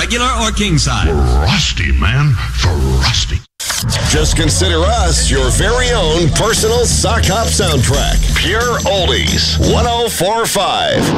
regular or king size. Frosty, man. Frosty. Just consider us your very own personal sock hop soundtrack. Pure Oldies 1045.